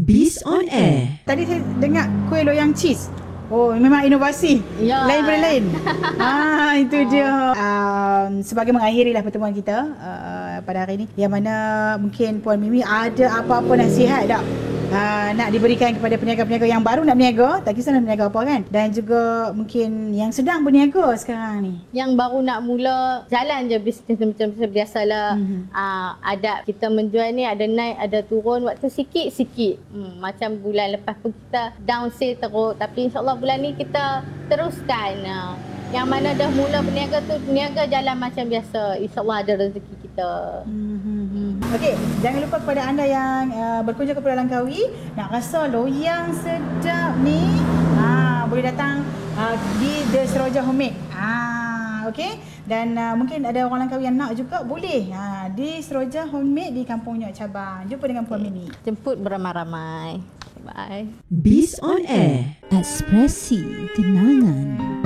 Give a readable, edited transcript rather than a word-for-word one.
Biz on Air. Tadi saya dengar kuih loyang cheese. Oh, memang inovasi. Ya. Lain pada lain. Itu dia. Sebagai mengakhirilah pertemuan kita pada hari ini, yang mana mungkin Puan Mimi ada apa-apa nasihat tak nak diberikan kepada peniaga-peniaga yang baru nak berniaga, tak kisah nak berniaga apa kan, dan juga mungkin yang sedang berniaga sekarang ni. Yang baru nak mula, jalan je bisnes macam biasalah. Ada kita menjual ni, ada naik ada turun, waktu sikit-sikit. Macam bulan lepas pun kita down sale teruk, tapi insyaAllah bulan ni kita teruskan. Yang mana dah mula berniaga tu, berniaga jalan macam biasa. InsyaAllah ada rezeki kita. Okey, jangan lupa kepada anda yang berkunjung ke Pulau Langkawi, nak rasa loyang sedap ni, boleh datang di The Seroja Homemade. Okey, dan mungkin ada orang Langkawi yang nak juga, boleh di Seroja Homemade di Kampung Nyok Cabang. Jumpa dengan Puan Mimi. Jemput beramai-ramai. Bye. Biz on Air. Ekspresi kenangan.